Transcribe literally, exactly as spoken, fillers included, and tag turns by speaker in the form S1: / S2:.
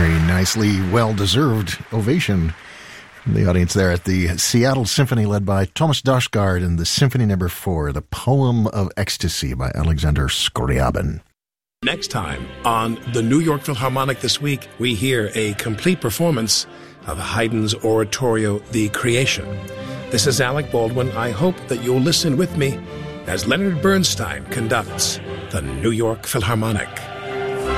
S1: Very nicely, well-deserved ovation from the audience there at the Seattle Symphony, led by Thomas Dausgaard and the Symphony Number Four, The Poem of Ecstasy by Alexander Scriabin.
S2: Next time on the New York Philharmonic This Week, we hear a complete performance of Haydn's oratorio, The Creation. This is Alec Baldwin. I hope that you'll listen with me as Leonard Bernstein conducts the New York Philharmonic.